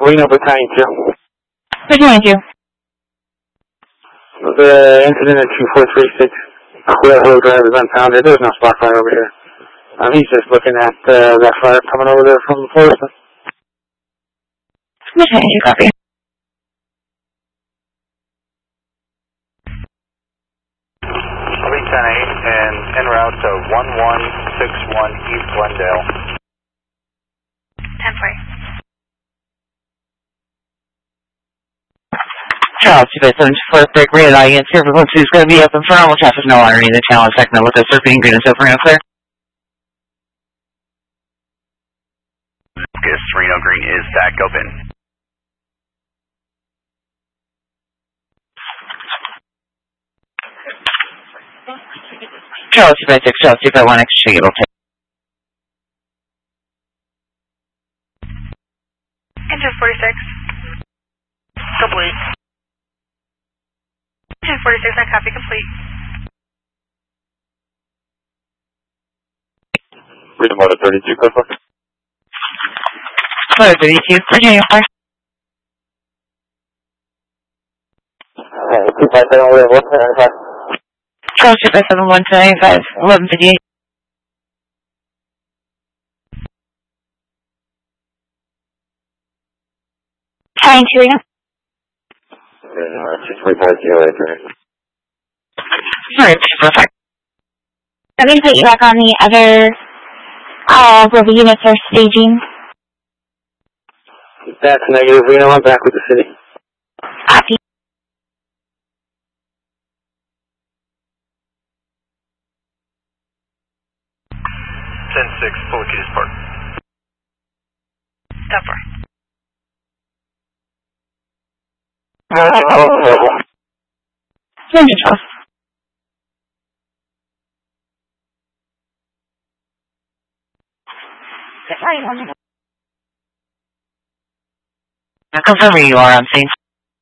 Reno Battalion 2. Battalion 2. The incident at 2436 Cuervo Drive is unfounded. There's no spot fire over here. He's just looking at that fire coming over there from the forest. Battalion 2, copy. Lee 10-8 and en route to 1161 East Glendale. 10-4. Charles, 257 break rated audience here. Everyone is going to be open for normal traffic, no longer in the channel. Second, with the surfing green and silver, clear. Reno Green is stacked open. Charles, 256, Charles, 251, extra able to. Engine 46. Complete. Engine 46, I copy, complete. Freedom Motor 32, Clifford. Motor 32, Virginia 4. 257, we have 175. Charles, 257, 175, 1158. Battalion 2, Reno. Sorry, perfect. Let me put you back on the other, where the units are staging. That's negative, Reno. I'm back with the city. Copy. Fully Keys Park. 10-4. Send it, Charles. Now confirm where you are on scene.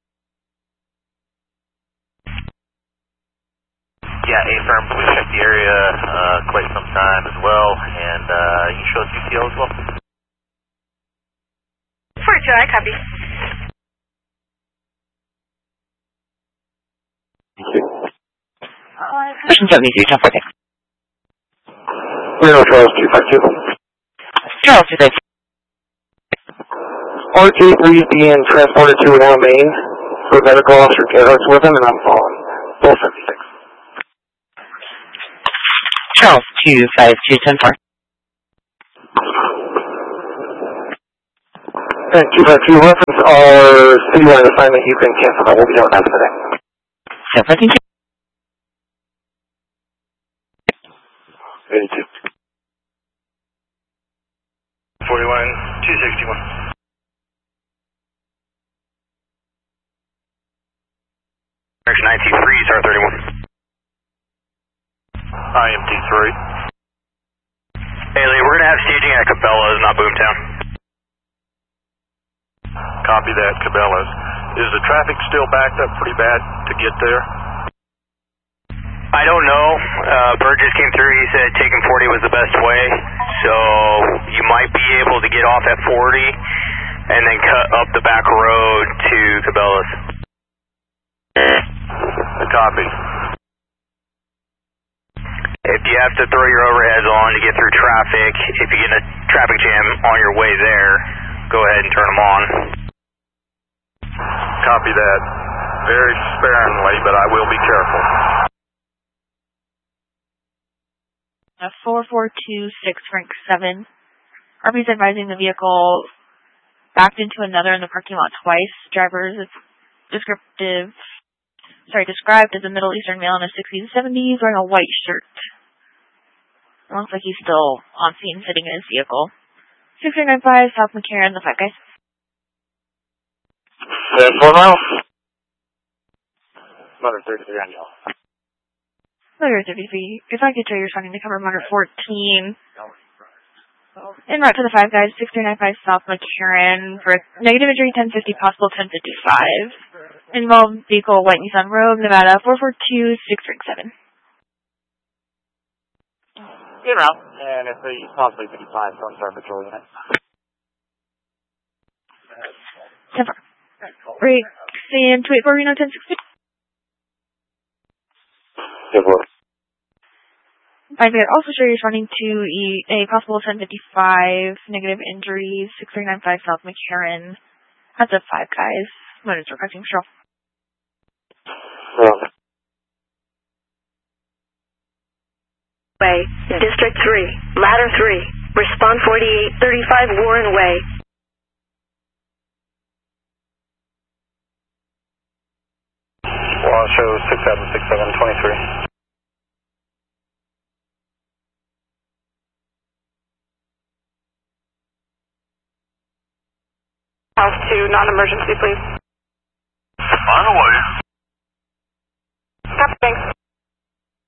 Yeah, A-firm, we checked the area quite some time as well, and you show us UCL as well? 42, I copy. Person 73, 1046. Reno Charles 252. Charles 252. RT3 is being transported to Al Main for medical officer Gerhart's with him, and I'm following. 456. Charles 252, 10-4. And 252, reference our citywide assignment, you can cancel that. We'll be doing that today. 752. 82. 41, 261. Direction 923, Star 31. IMT3. Hey Lee, we're going to have staging at Cabela's, not Boomtown. Copy that, Cabela's. Is the traffic still backed up pretty bad to get there? I don't know. Burgess came through, he said taking 40 was the best way, so you might be able to get off at 40 and then cut up the back road to Cabela's. Copy. If you have to throw your overheads on to get through traffic, if you get in a traffic jam on your way there, go ahead and turn them on. Copy that. Very sparingly, but I will be careful. 4426 Frank 7. RP's advising the vehicle backed into another in the parking lot twice. Driver is described as a Middle Eastern male in his 60s and 70s wearing a white shirt. It looks like he's still on scene sitting in his vehicle. 6395 South McCarran, the 5 guys. 4 miles. Motor 33 on y'all. Motor 33. If I could tell you're starting to cover motor 14. En route to the 5 guys, 6395 South McCarran for negative injury 1050, possible 1055. Involved vehicle, white Nissan Rogue, Nevada 442637. Good route. And it's possibly 55, so I'm sorry, patrol unit. 10-4. Right, and 284 Reno 1060. 10-4. 5 also show you're responding to a possible 1055, negative injuries, 6395 South McCarran. That's up 5 guys. Motors requesting patrol. Way, District 3, Ladder 3, respond 4835 Warren Way. Well, show 676723. House 2, non-emergency, please. On the way. Copy, thanks.